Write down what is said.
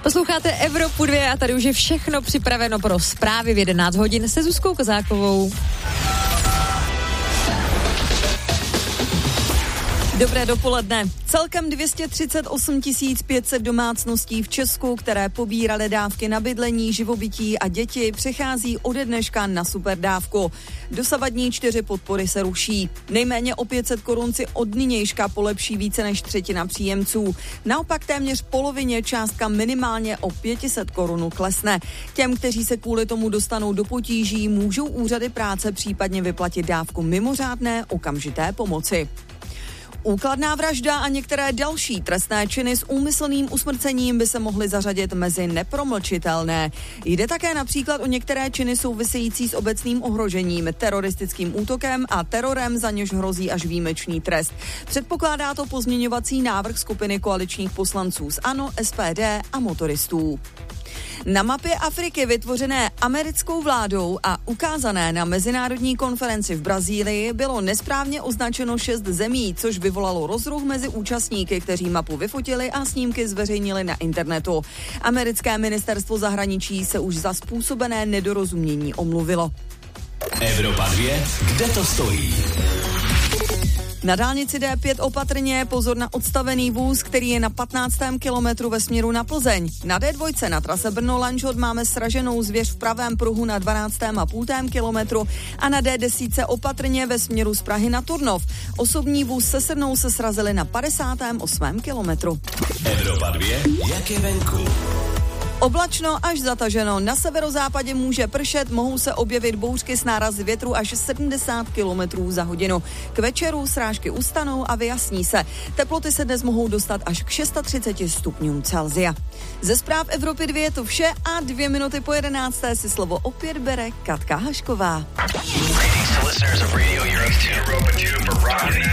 Posloucháte Evropu 2 a tady už je všechno připraveno pro zprávy v 11 hodin se Zuzkou Kozákovou. Dobré dopoledne. Celkem 238 500 domácností v Česku, které pobíraly dávky na bydlení, živobytí a děti, přechází ode dneška na superdávku. Dosavadní 4 podpory se ruší. Nejméně o 500 korun si od nynějška polepší více než třetina příjemců. Naopak téměř polovině částka minimálně o 500 korun klesne. Těm, kteří se kvůli tomu dostanou do potíží, můžou úřady práce případně vyplatit dávku mimořádné okamžité pomoci. Úkladná vražda a některé další trestné činy s úmyslným usmrcením by se mohly zařadit mezi nepromlčitelné. Jde také například o některé činy související s obecným ohrožením, teroristickým útokem a terorem, za něž hrozí až výjimečný trest. Předpokládá to pozměňovací návrh skupiny koaličních poslanců z ANO, SPD a motoristů. Na mapě Afriky vytvořené americkou vládou a ukázané na mezinárodní konferenci v Brazílii bylo nesprávně označeno 6 zemí, což vyvolalo rozruch mezi účastníky, kteří mapu vyfotili a snímky zveřejnili na internetu. Americké ministerstvo zahraničí se už za způsobené nedorozumění omluvilo. Evropa 2, kde to stojí? Na dálnici D5 opatrně, pozor na odstavený vůz, který je na 15. kilometru ve směru na Plzeň. Na D2 na trase Brno-Lanžhot máme sraženou zvěř v pravém pruhu na 12,5 kilometru a na D10 opatrně ve směru z Prahy na Turnov. Osobní vůz se srnou se srazili na 58. kilometru. Evropa 2, jak je venku? Oblačno až zataženo. Na severozápadě může pršet, mohou se objevit bouřky s nárazy větru až 70 km za hodinu. K večeru srážky ustanou a vyjasní se. Teploty se dnes mohou dostat až k 630 stupňům Celsia. Ze zpráv Evropy 2 je to vše a 2 minuty po 11. si slovo opět bere Katka Hašková.